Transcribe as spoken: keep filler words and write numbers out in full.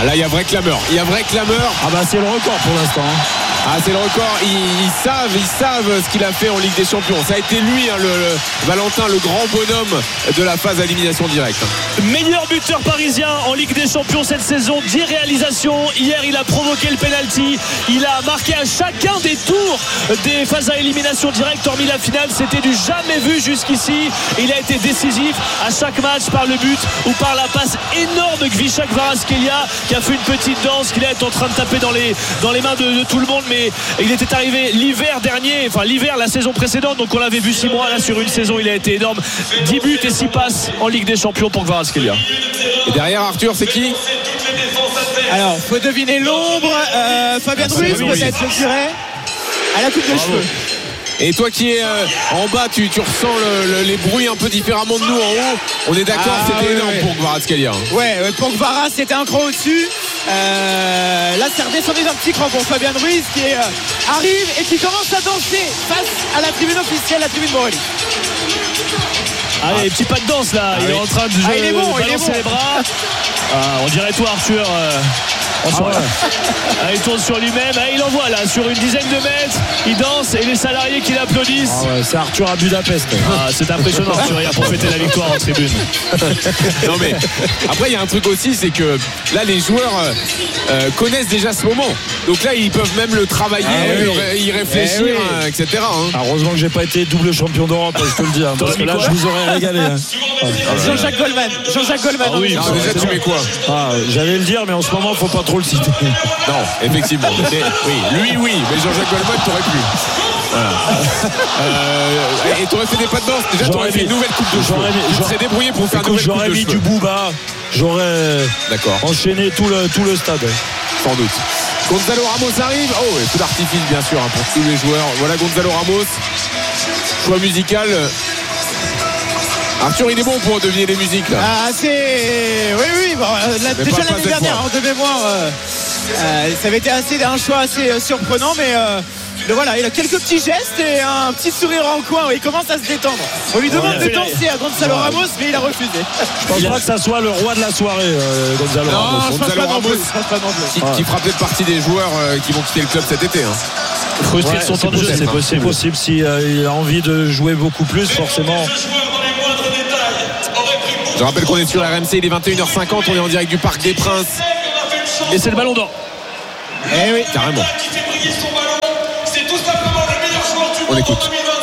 là il y a vrai clameur. Il y a vrai clameur. Ah bah c'est le record pour l'instant. Ah, c'est le record. Ils, ils savent, ils savent ce qu'il a fait en Ligue des Champions. Ça a été lui, hein, le, le Valentin, le grand bonhomme de la phase d'élimination directe. Meilleur buteur parisien en Ligue des Champions cette saison. dix réalisations. Hier, il a provoqué le penalty. Il a marqué à chacun des tours des phases à élimination directe. Hormis la finale, c'était du jamais vu jusqu'ici. Il a été décisif à chaque match par le but ou par la passe énorme de Gvicha Kvaratskhelia qui a fait une petite danse, qu'il est en train de taper dans les, dans les mains de, de tout le monde. Mais il était arrivé l'hiver dernier, enfin l'hiver la saison précédente, donc on l'avait vu six mois. Là sur une saison il a été énorme. Dix buts et six passes en Ligue des Champions pour Kvaratskhelia. Et derrière Arthur, c'est qui? Alors faut deviner l'ombre. euh, Fabien Ruiz peut-être, je dirais, à la coupe de Bravo. cheveux. Et toi qui es euh, en bas, tu, tu ressens le, le, les bruits un peu différemment de nous en haut. On est d'accord, Ah, c'était ouais, énorme ouais. pour Kvaratskhelia. Ouais, ouais, pour Kvara c'était un cran au-dessus. Euh, là c'est redescendu d'un petit cran pour Fabien Ruiz qui est, euh, arrive et qui commence à danser face à la tribune officielle, la tribune Borelli. Allez, petit pas de danse là. Ah il oui. est en train de, Ah, il est bon, de il est balancer bon. les bras. Ah, on dirait toi Arthur. Euh... Ah ouais. Ah, il tourne sur lui-même. Ah, il envoie là sur une dizaine de mètres. Il danse et les salariés qui l'applaudissent. Ah ouais, c'est Arthur à Budapest. Ah, c'est impressionnant Arthur hier pour fêter la victoire en tribune. Non mais après il y a un truc aussi, c'est que là les joueurs euh, euh, connaissent déjà ce moment. Donc là ils peuvent même le travailler, Ah oui. le ré- y réfléchir, Eh oui. euh, et cetera hein. Ah, heureusement que j'ai pas été double champion d'Europe, je te le dis, hein, parce que là je vous aurais régalé. Hein. Jean-Jacques Goldman. Jean-Jacques Goldman. Ah oui, en Non, dessous. déjà tu mets quoi? Ah, j'allais le dire, mais en ce moment faut pas trop le citer. Non, effectivement. Mais, oui, lui oui, mais Jean-Jacques Goldman t'aurais pu. Voilà. Euh, et t'aurais fait des pas de danse. Déjà J'aurais t'aurais fait mis- une nouvelle coupe de cheveux. j'aurais mis- Tu te j'aurais- serais débrouillé pour faire une Écoute, nouvelle coupe j'aurais de mis cheveux. du Booba, j'aurais D'accord, enchaîné tout le, tout le stade. sans doute. Gonzalo Ramos arrive. Oh, et coup d'artifice bien sûr hein, pour tous les joueurs. Voilà Gonzalo Ramos. Choix musical. Arthur il est bon pour deviner les musiques là. Ah, c'est. Oui, oui, bon, euh, la- Mais déjà pas- pas l'année cette dernière, fois. hein, de mémoire, euh, euh, ça avait été assez, un choix assez euh, surprenant, mais euh, le voilà, il a quelques petits gestes et un petit sourire en coin. Il commence à se détendre. On lui demande Ouais, de danser à Gonzalo Ouais. Ramos, mais il a refusé. Je pense pas que ça soit le roi de la soirée, euh, Gonzalo Non, Ramos. je pense Gonzalo pas non plus. Ramos. Je pense pas non plus. Qui, qui fera peut-être partie des joueurs euh, qui vont quitter le club cet été hein. Frustré Ouais, de son c'est temps de jeu. possible, C'est c'est possible. possible. Si euh, il a envie de jouer beaucoup plus, forcément. Je rappelle qu'on est sur R M C, il est vingt et une heures cinquante, on est en direct du Parc des Princes. Et c'est le ballon d'or. Eh oui. Carrément. C'est tout simplement le meilleur joueur du On monde écoute. en deux mille vingt.